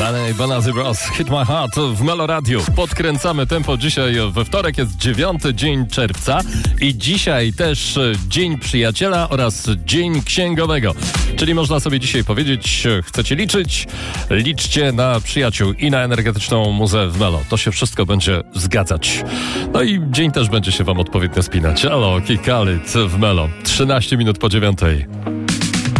Dalej Bonazzy Bros. Hit My Heart w Melo Radio. Podkręcamy tempo dzisiaj we wtorek, jest 9 dzień czerwca i dzisiaj też Dzień Przyjaciela oraz Dzień Księgowego. Czyli można sobie dzisiaj powiedzieć, chcecie liczyć? Liczcie na przyjaciół i na energetyczną muzę w Melo. To się wszystko będzie zgadzać. No i dzień też będzie się wam odpowiednio spinać. Alo, Kikalit w Melo. 13 minut po 9.